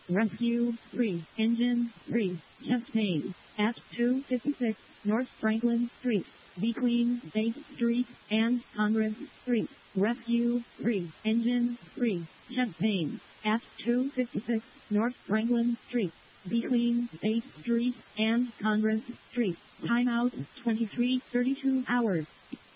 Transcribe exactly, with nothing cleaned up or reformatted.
Rescue three, Engine three, chest pain, at two fifty-six North Franklin Street, between State Street and Congress Street. Rescue three, Engine three, chest pain, at two fifty-six North Franklin Street, between State Street and Congress Street. Timeout twenty-three thirty-two hours.